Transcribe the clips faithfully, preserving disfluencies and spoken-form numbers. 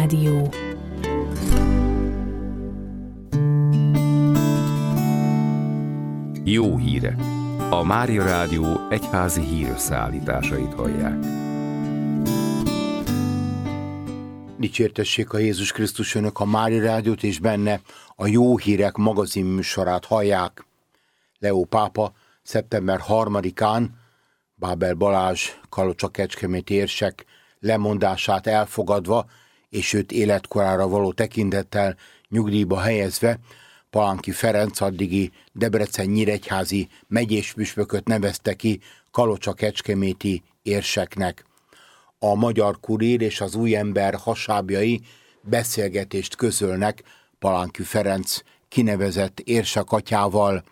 Rádió. Jó hírek. A Mária Rádió egyházi hírösszeállításait hallják. Dicsértessék a Jézus Krisztus, önök a Mária Rádiót és benne a Jó Hírek magazin műsorát hallják. Leó pápa szeptember harmadikán Bábel Balázs Kalocsa-Kecskeméti érsek lemondását elfogadva és őt életkorára való tekintettel nyugdíjba helyezve Palánki Ferenc addigi Debrecen-nyíregyházi megyéspüspököt nevezte ki Kalocsa-Kecskeméti érseknek. A Magyar Kurír és az Újember hasábjai beszélgetést közölnek Palánki Ferenc kinevezett érsekatyával.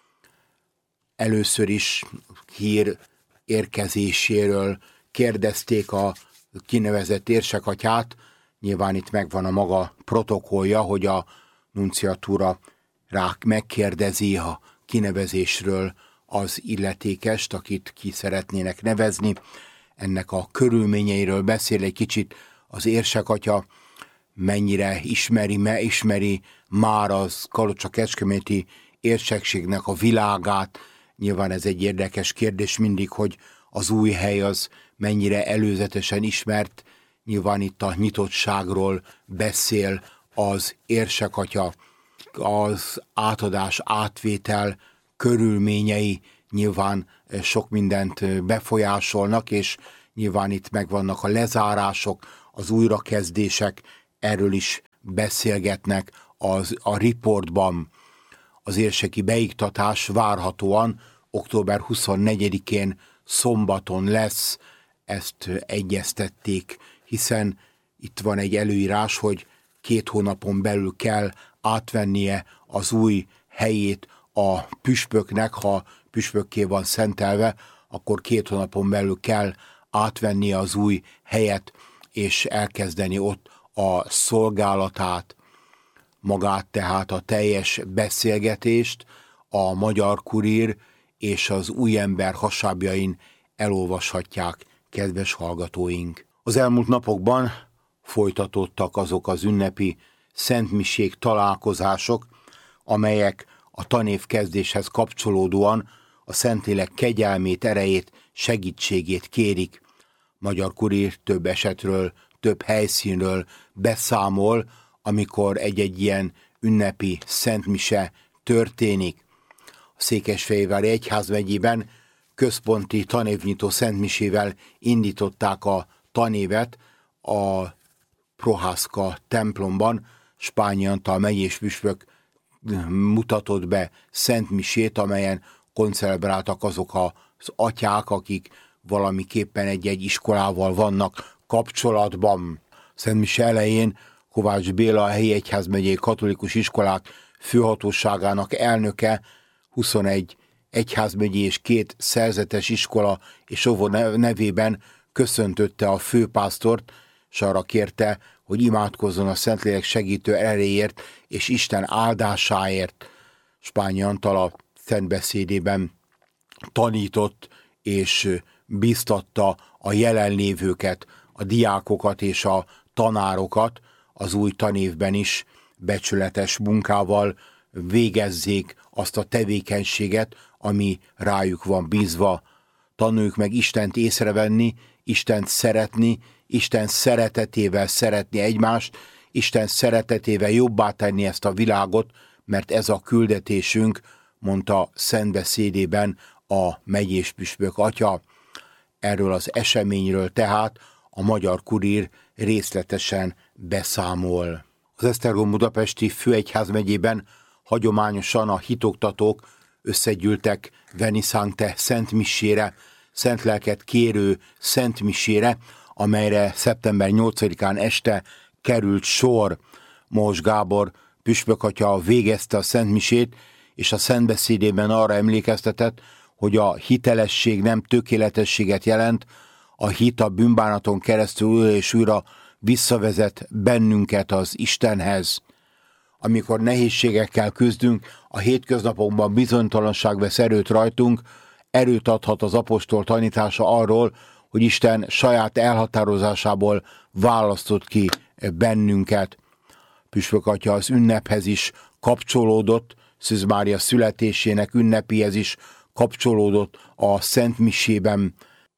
Először is hír érkezéséről kérdezték a kinevezett érsekatyát. Nyilván itt megvan a maga protokollja, hogy a nunciatúra rá megkérdezi a kinevezésről az illetékest, akit ki szeretnének nevezni. Ennek a körülményeiről beszél egy kicsit az érsekatya, mennyire ismeri, me ismeri már az Kalocsa-Kecskeméti érsekségnek a világát. Nyilván ez egy érdekes kérdés mindig, hogy az új hely az mennyire előzetesen ismert. Nyilván itt a nyitottságról beszél az érsekatya, az átadás, átvétel körülményei nyilván sok mindent befolyásolnak, és nyilván itt megvannak a lezárások, az újrakezdések, erről is beszélgetnek az, a riportban. Az érseki beiktatás várhatóan október huszonnegyedikén szombaton lesz, ezt egyeztették, hiszen itt van egy előírás, hogy két hónapon belül kell átvennie az új helyét a püspöknek, ha püspökké van szentelve, akkor két hónapon belül kell átvennie az új helyet, és elkezdeni ott a szolgálatát, magát tehát a teljes beszélgetést a Magyar Kurír és az Újember hasábjain elolvashatják, kedves hallgatóink. Az elmúlt napokban folytatódtak azok az ünnepi szentmisék találkozások, amelyek a tanév kezdéshez kapcsolódóan a Szentlélek kegyelmét, erejét, segítségét kérik. Magyar Kurír több esetről, több helyszínről beszámol, amikor egy-egy ilyen ünnepi szentmise történik. A Székesfehérvári Egyházmegyében központi tanévnyitó szentmisével indították a tanévet a Prohászka templomban. Spányi Antal megyéspüspök mutatott be szentmisét, amelyen koncelebráltak azok az atyák, akik valamiképpen egy-egy iskolával vannak kapcsolatban. Szentmise elején Kovács Béla, a helyi egyházmegyei katolikus iskolák főhatóságának elnöke, huszonegy egyházmegyei és két szerzetes iskola és óvó nevében köszöntötte a főpásztort, és arra kérte, hogy imádkozzon a Szentlélek segítő erejéért és Isten áldásáért. Spányi Antal a szentbeszédében tanított és bíztatta a jelenlévőket, a diákokat és a tanárokat az új tanévben is becsületes munkával végezzék azt a tevékenységet, ami rájuk van bízva. Tanuljuk meg Istent észrevenni, Istent szeretni, Isten szeretetével szeretni egymást, Isten szeretetével jobbá tenni ezt a világot, mert ez a küldetésünk, mondta szentbeszédében a megyéspüspök atya. Erről az eseményről tehát a Magyar Kurír részletesen beszámol. Az Esztergom budapesti főegyházmegyében hagyományosan a hitoktatók összegyűltek Veni Sancte szentmisére, szentlelket kérő szentmisére, amelyre szeptember nyolcadikán este került sor. Mohos Gábor püspökatya végezte a szentmisét, és a szentbeszédében arra emlékeztetett, hogy a hitelesség nem tökéletességet jelent, a hit a bűnbánaton keresztül újra és újra visszavezet bennünket az Istenhez. Amikor nehézségekkel küzdünk, a hétköznapokban bizonytalanság vesz erőt rajtunk, erőt adhat az apostol tanítása arról, hogy Isten saját elhatározásából választott ki bennünket. Püspök atya az ünnephez is kapcsolódott, Szűz Mária születésének ünnepéhez is kapcsolódott a Szent Misében.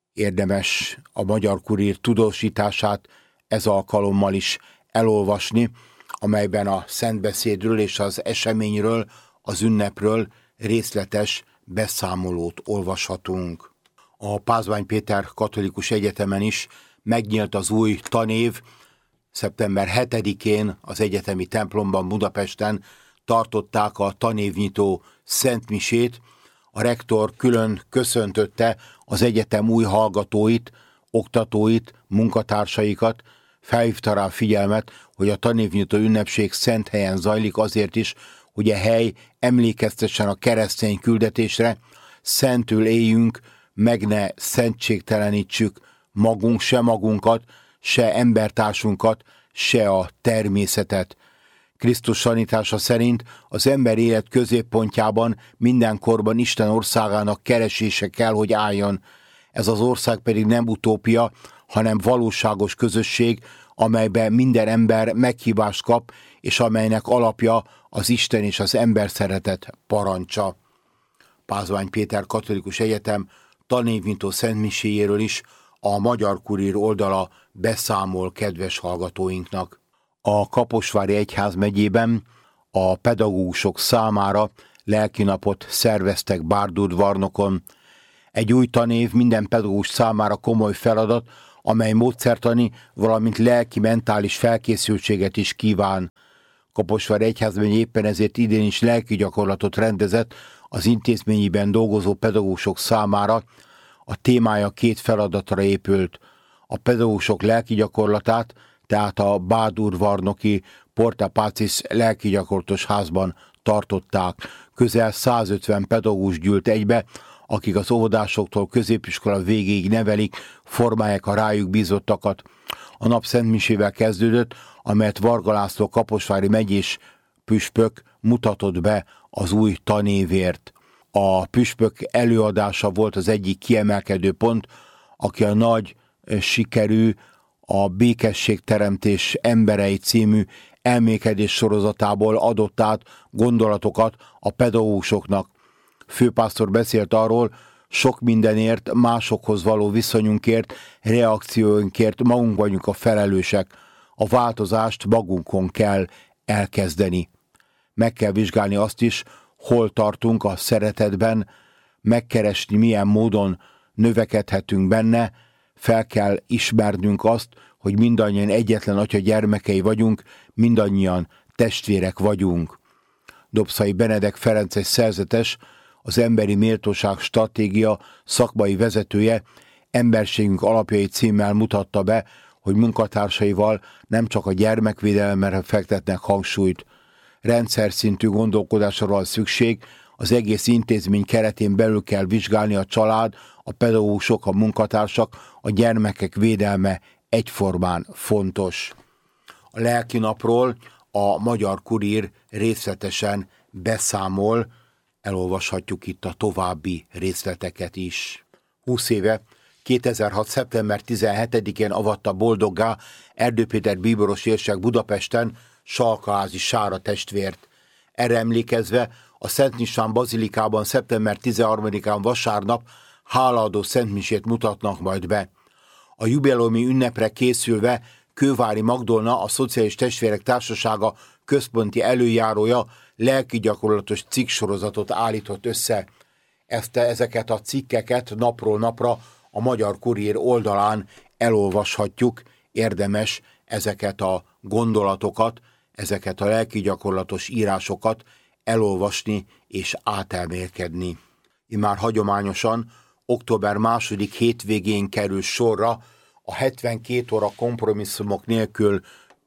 Érdemes a Magyar Kurír tudósítását ez alkalommal is elolvasni, amelyben a szentbeszédről és az eseményről, az ünnepről részletes beszámolót olvashatunk. A Pázmány Péter Katolikus Egyetemen is megnyílt az új tanév. szeptember hetedikén az egyetemi templomban Budapesten tartották a tanévnyitó szentmisét. A rektor külön köszöntötte az egyetem új hallgatóit, oktatóit, munkatársaikat, felhívta rá a figyelmet, hogy a tanévnyitó ünnepség szent helyen zajlik, azért is, hogy a hely emlékeztessen a keresztény küldetésre, szentül éljünk, meg ne szentségtelenítsük magunk, se magunkat, se embertársunkat, se a természetet. Krisztus tanítása szerint az ember élet középpontjában mindenkorban Isten országának keresése kell, hogy álljon. Ez az ország pedig nem utópia, hanem valóságos közösség, amelyben minden ember meghívást kap, és amelynek alapja az Isten és az ember szeretet parancsa. Pázmány Péter Katolikus Egyetem tanévnyitó szentmiséjéről is a Magyar Kurír oldala beszámol kedves hallgatóinknak. A Kaposvári Egyházmegyében a pedagógusok számára lelkinapot szerveztek Bárdudvarnokon. Egy új tanév minden pedagógus számára komoly feladat, amely módszertani, valamint lelki-mentális felkészültséget is kíván. Kaposvári Egyházmegye éppen ezért idén is lelki gyakorlatot rendezett az intézményiben dolgozó pedagógusok számára. A témája két feladatra épült. A pedagógusok lelki gyakorlatát, tehát a bádurvarnoki Porta Pacis lelki gyakorlatos házban tartották. Közel százötven pedagógus gyűlt egybe, akik az óvodásoktól középiskola végéig nevelik, formálják a rájuk bízottakat. A nap szentmisével kezdődött, amelyet Varga László kaposvári megyés püspök mutatott be az új tanévért. A püspök előadása volt az egyik kiemelkedő pont, aki a nagy sikerű a Békességteremtés emberei című elmélkedés sorozatából adott át gondolatokat a pedagógusoknak. Főpásztor beszélt arról, sok mindenért, másokhoz való viszonyunkért, reakcióinkért magunk vagyunk a felelősek. A változást magunkon kell elkezdeni. Meg kell vizsgálni azt is, hol tartunk a szeretetben, megkeresni, milyen módon növekedhetünk benne, fel kell ismernünk azt, hogy mindannyian egyetlen atya gyermekei vagyunk, mindannyian testvérek vagyunk. Dobszai Benedek Ferences szerzetes, az Emberi Méltóság Stratégia szakmai vezetője Emberségünk alapjai címmel mutatta be, hogy munkatársaival nem csak a gyermekvédelemre fektetnek hangsúlyt. Rendszer szintű gondolkodásra van szükség, az egész intézmény keretén belül kell vizsgálni a család, a pedagógusok, a munkatársak, a gyermekek védelme egyformán fontos. A lelkinapról a Magyar Kurír részletesen beszámol, elolvashatjuk itt a további részleteket is. húsz éve, kétezer-hat. szeptember tizenhetedikén avatta boldoggá Erdő Péter bíboros érsek Budapesten Salkaházi Sára testvért. Erre emlékezve a Szent István bazilikában szeptember tizenharmadikán vasárnap hálaadó szentmisét mutatnak majd be. A jubileumi ünnepre készülve Kővári Magdolna, a Szociális Testvérek Társasága központi előjárója lelki gyakorlatos cikksorozatot állított össze. Ezt, ezeket a cikkeket napról napra a Magyar Kurír oldalán elolvashatjuk. Érdemes ezeket a gondolatokat, ezeket a lelki gyakorlatos írásokat elolvasni és átelmélkedni. Immár hagyományosan október második hétvégén kerül sorra a hetvenkét óra kompromisszumok nélkül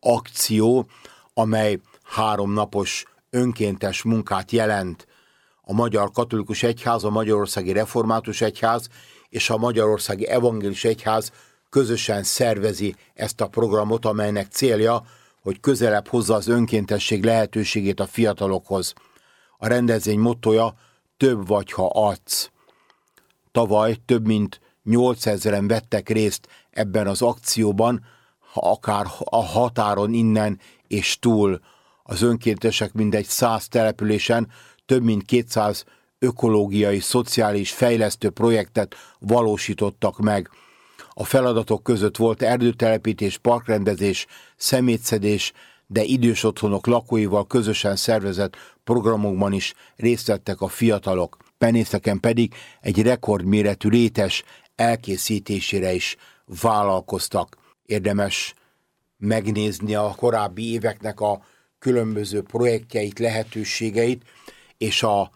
akció, amely háromnapos önkéntes munkát jelent. A Magyar Katolikus Egyház, a Magyarországi Református Egyház és a Magyarországi Evangélikus Egyház közösen szervezi ezt a programot, amelynek célja, hogy közelebb hozza az önkéntesség lehetőségét a fiatalokhoz. A rendezvény mottoja több vagy, ha adsz. Tavaly több mint nyolcezren vettek részt ebben az akcióban, akár a határon innen és túl. Az önkéntesek mindegy száz településen több mint kétszáz ökológiai, szociális, fejlesztő projektet valósítottak meg. A feladatok között volt erdőtelepítés, parkrendezés, szemétszedés, de idős otthonok lakóival közösen szervezett programokban is részt vettek a fiatalok. Penészeken pedig egy rekordméretű rétes elkészítésére is vállalkoztak. Érdemes megnézni a korábbi éveknek a különböző projektjeit, lehetőségeit, és a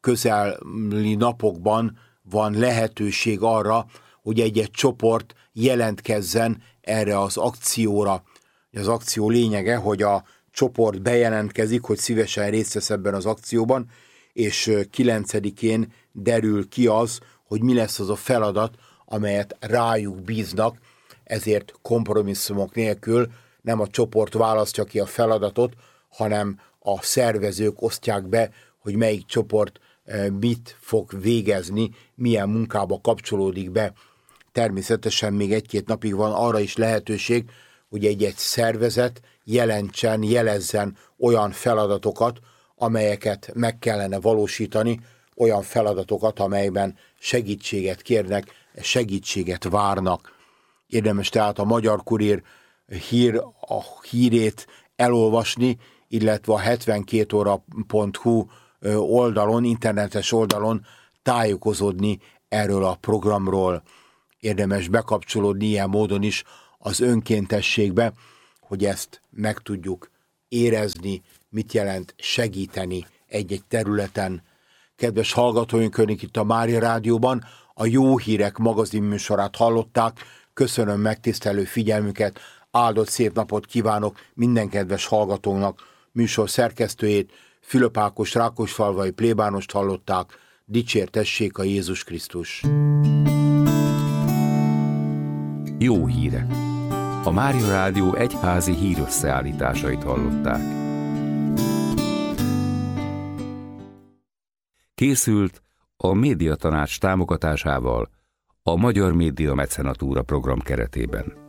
közeli napokban van lehetőség arra, hogy egy-egy csoport jelentkezzen erre az akcióra. Az akció lényege, hogy a csoport bejelentkezik, hogy szívesen részt vesz ebben az akcióban, és kilencedikén derül ki az, hogy mi lesz az a feladat, amelyet rájuk bíznak, ezért kompromisszumok nélkül nem a csoport választja ki a feladatot, hanem a szervezők osztják be, hogy melyik csoport mit fog végezni, milyen munkába kapcsolódik be. Természetesen még egy-két napig van arra is lehetőség, hogy egy-egy szervezet jelentsen, jelezzen olyan feladatokat, amelyeket meg kellene valósítani, olyan feladatokat, amelyben segítséget kérnek, segítséget várnak. Érdemes tehát a Magyar Kurír hír, a hírét elolvasni, illetve a hetvenkét óra pont hu oldalon, internetes oldalon tájékozódni erről a programról. Érdemes bekapcsolódni ilyen módon is az önkéntességbe, hogy ezt meg tudjuk érezni, mit jelent segíteni egy-egy területen. Kedves hallgatóink, önök itt a Mária Rádióban a Jó Hírek magazinműsorát hallották. Köszönöm megtisztelő figyelmüket, áldott szép napot kívánok minden kedves hallgatónak. Műsor szerkesztőjét, Fülöp Ákos rákosfalvai plébánost hallották. Dicsértessék a Jézus Krisztus! Jó hírek! A Mária Rádió egyházi hírösszeállításait hallották. Készült a Médiatanács támogatásával a Magyar Média Mecenatúra program keretében.